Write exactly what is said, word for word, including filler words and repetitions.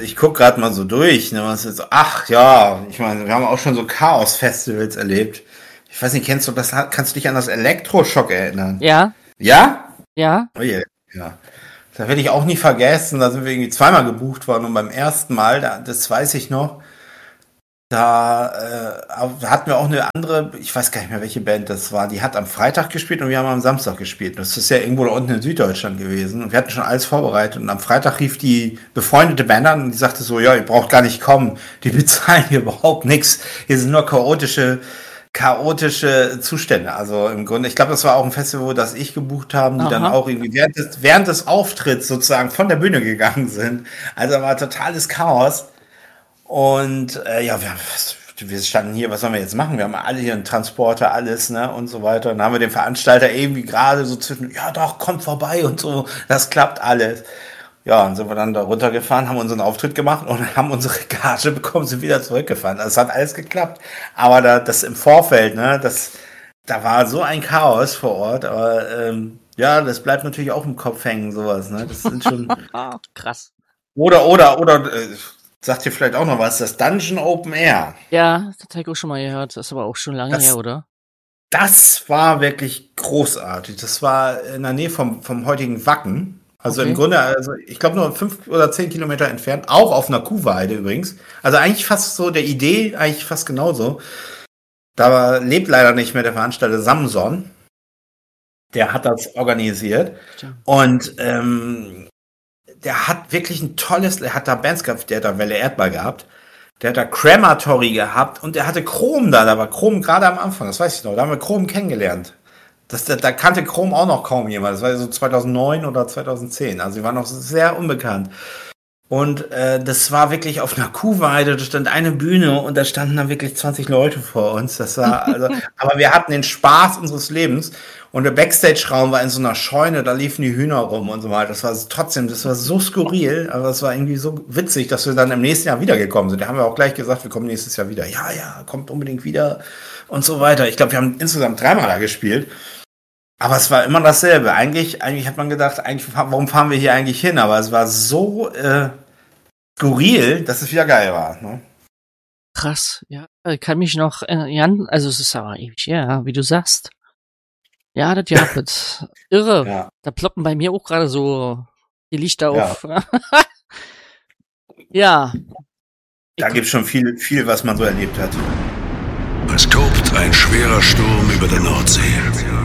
ich guck gerade mal so durch, ne, was ist, ach ja, ich meine, wir haben auch schon so Chaos-Festivals erlebt. Ich weiß nicht, kennst du das, kannst du dich an das Elektroschock erinnern? Ja. Ja? Ja. Oh je, ja. Da werde ich auch nie vergessen, da sind wir irgendwie zweimal gebucht worden und beim ersten Mal, da, das weiß ich noch, da äh, hatten wir auch eine andere, ich weiß gar nicht mehr, welche Band das war, die hat am Freitag gespielt und wir haben am Samstag gespielt. Das ist ja irgendwo da unten in Süddeutschland gewesen und wir hatten schon alles vorbereitet und am Freitag rief die befreundete Band an und die sagte so, ja, ihr braucht gar nicht kommen, die bezahlen hier überhaupt nichts, hier sind nur chaotische chaotische Zustände. Also im Grunde, ich glaube, das war auch ein Festival, das ich gebucht habe, die Aha. dann auch irgendwie während des, während des Auftritts sozusagen von der Bühne gegangen sind. Also war totales Chaos. Und äh, ja, wir, wir standen hier, was sollen wir jetzt machen? Wir haben alle hier einen Transporter, alles, ne, und so weiter. Und dann haben wir den Veranstalter irgendwie gerade so zwischen, ja doch, kommt vorbei und so, das klappt alles. Ja, und sind wir dann da runtergefahren, haben unseren Auftritt gemacht und haben unsere Gage bekommen, sind wieder zurückgefahren. Also es hat alles geklappt. Aber da, das im Vorfeld, ne, das, da war so ein Chaos vor Ort, aber ähm, ja, das bleibt natürlich auch im Kopf hängen, sowas, ne? Das sind schon. Krass. Oder, oder, oder, äh, sagt ihr vielleicht auch noch was, das Dungeon Open Air. Ja, das habe ich auch schon mal gehört. Das ist aber auch schon lange Das- her, oder? Das war wirklich großartig. Das war in der Nähe vom, vom heutigen Wacken. Also Okay. im Grunde, also ich glaube nur fünf oder zehn Kilometer entfernt, auch auf einer Kuhweide übrigens. Also eigentlich fast so der Idee, eigentlich fast genauso. Da lebt leider nicht mehr der Veranstalter Samson. Der hat das organisiert. Stimmt. Und ähm, der hat wirklich ein tolles, er hat da Bands gehabt, der hat da Welle Erdball gehabt. Der hat da Crematory gehabt und der hatte Chrom da, da war Chrom gerade am Anfang, das weiß ich noch, da haben wir Chrom kennengelernt. Das, da, da kannte Chrom auch noch kaum jemand, das war so zweitausendneun oder zweitauszehn, also die waren noch sehr unbekannt. Und äh, das war wirklich auf einer Kuhweide, da stand eine Bühne und da standen dann wirklich zwanzig Leute vor uns. Das war also, aber wir hatten den Spaß unseres Lebens und der Backstage-Raum war in so einer Scheune, da liefen die Hühner rum und so weiter. Das war trotzdem, das war so skurril, aber es war irgendwie so witzig, dass wir dann im nächsten Jahr wiedergekommen sind. Da haben wir auch gleich gesagt, wir kommen nächstes Jahr wieder. Ja, ja, kommt unbedingt wieder und so weiter. Ich glaube, wir haben insgesamt dreimal da gespielt. Aber es war immer dasselbe. Eigentlich, eigentlich hat man gedacht, eigentlich, warum fahren wir hier eigentlich hin? Aber es war so äh, skurril, dass es wieder geil war. Ne? Krass, ja. Ich kann mich noch erinnern, also es ist aber ewig, ja, wie du sagst. Ja, das ja, das irre. Ja. Da ploppen bei mir auch gerade so die Lichter Ja. auf. Ja. Da gibt es schon viel, viel, was man so erlebt hat. Es tobt ein schwerer Sturm über der Nordsee.